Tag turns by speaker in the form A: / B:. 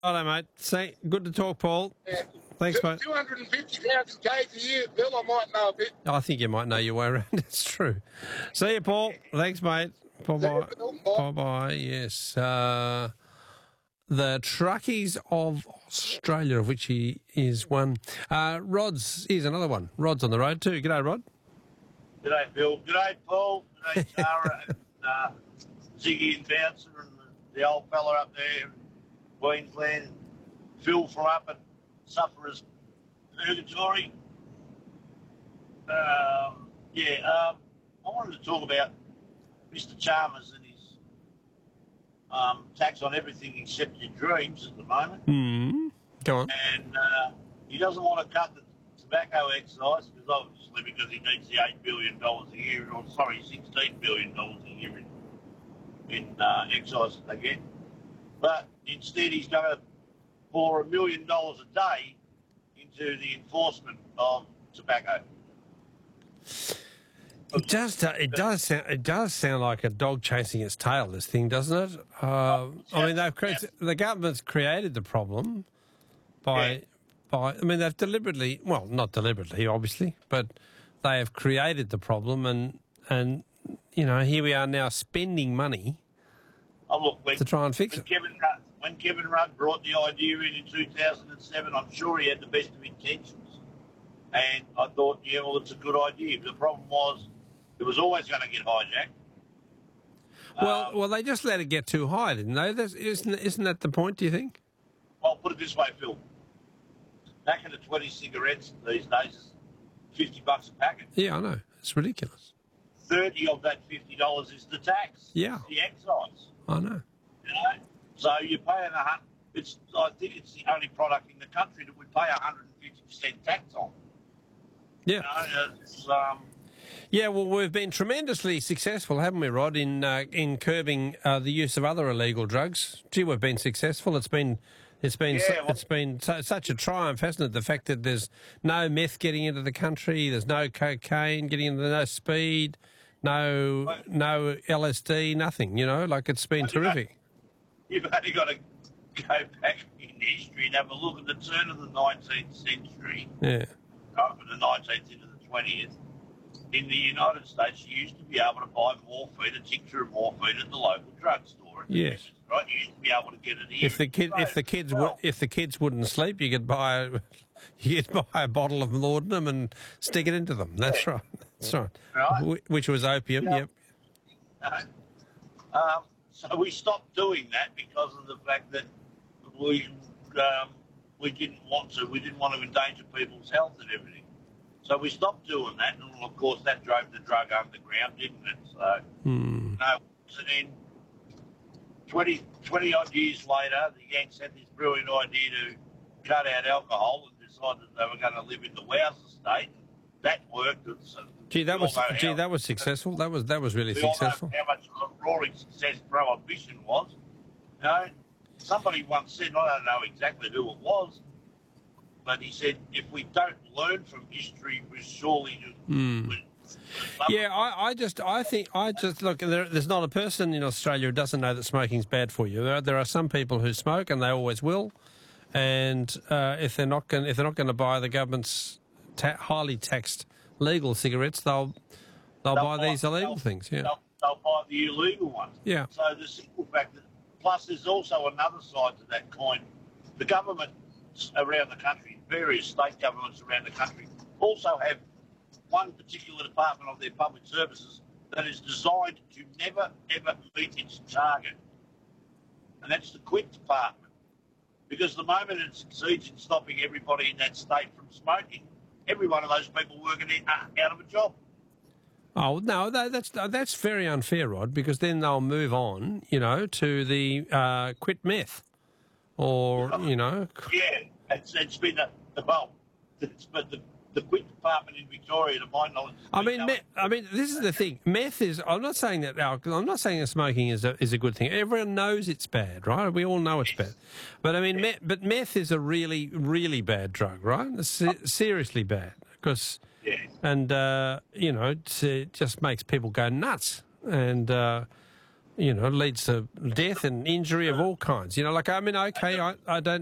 A: Hello, mate. Say, good to talk, Paul.
B: Yeah.
A: Thanks, mate.
B: 250,000 Ks a year, Bill, I might know a bit.
A: I think you might know your way around. It's true. See you, Paul. Thanks, mate. Bye-bye. Bye-bye. Yes. The Truckies of Australia, of which he is one. Rod's, here's another one. Rod's on the road too. G'day, Rod.
C: G'day, Bill. G'day, Paul. G'day, Tara, and Ziggy and Bouncer, and the old fella up there in Queensland, Phil from up at Sufferers Purgatory. I wanted to talk about Mr. Chalmers and his tax on everything except your dreams at the moment.
A: Go on.
C: And he doesn't want to cut the tobacco excise because he needs the $8 billion a year, or sorry, $16 billion a year in excise that they get. But instead, he's going to pour $1 million a day into the enforcement of tobacco.
A: It does sound like a dog chasing its tail. This thing, doesn't it? I mean, the government's created the problem by. I mean, they've deliberately, well, not deliberately, obviously, but they have created the problem, and you know, here we are now spending money to try and fix it.
C: When Kevin Rudd brought the idea in 2007, I'm sure he had the best of intentions, and I thought, yeah, well, it's a good idea. The problem was, it was always going to get hijacked.
A: Well, they just let it get too high, didn't they? Isn't that the point? Do you think?
C: Well, put it this way, Phil. Back in the 20 cigarettes these days is $50 a packet.
A: Yeah, I know. It's ridiculous.
C: 30 of that $50 is the tax.
A: Yeah.
C: It's the excise.
A: I know.
C: You know? So you're paying I think it's the only product in the country that we pay 150% tax on.
A: Yeah.
C: You know,
A: yeah, well, we've been tremendously successful, haven't we, Rod, in curbing the use of other illegal drugs. Gee, we've been successful. It's been such a triumph, hasn't it? The fact that there's no meth getting into the country, there's no cocaine getting into, no speed, no LSD, nothing. You know, like it's been terrific.
C: You've only got to go back in history and have a look at the turn of the 19th century.
A: Yeah.
C: From the 19th into the 20th. In the United States, you used to be able to buy morphine, a tincture of morphine, at the local drugstore.
A: Yes.
C: Right, you used to be able to get it here.
A: If the kids wouldn't sleep, you could buy a bottle of laudanum and stick it into them. That's right. That's right.
C: Right.
A: Which was opium.
C: Yeah.
A: Yep.
C: So we stopped doing that because of the fact that we didn't want to. We didn't want to endanger people's health and everything. So we stopped doing that, and of course that drove the drug underground, didn't it? So and then 20 odd years later, the Yanks had this brilliant idea to cut out alcohol and decided they were going to live in the Wowser state. That worked.
A: That was successful. That was really successful.
C: All know how much of a roaring success prohibition was. You know, somebody once said, I don't know exactly who it was, but he said, if we don't learn from history, we surely do.
A: Yeah, I just look. There's not a person in Australia who doesn't know that smoking's bad for you. There are some people who smoke, and they always will. And if they're not going to buy the government's highly taxed legal cigarettes, they'll buy these illegal things. Yeah,
C: they'll buy the illegal ones.
A: Yeah.
C: So the simple fact that, plus there's also another side to that coin. The governments around the country, various state governments around the country, also have one particular department of their public services that is designed to never, ever meet its target. And that's the quit department. Because the moment it succeeds in stopping everybody in that state from smoking, every one of those people working out of a job.
A: Oh, no, that's very unfair, Rod, because then they'll move on, you know, to the quit meth or, you know.
C: Yeah, it's been the quit department in Victoria, to my knowledge.
A: I mean, this is the thing. Meth is. I'm not saying that smoking is a good thing. Everyone knows it's bad, right? We all know it's bad. But I mean, meth is a really, really bad drug, right? It's seriously bad because, and you know, it just makes people go nuts. And leads to death and injury of all kinds. Like, I mean, okay, I don't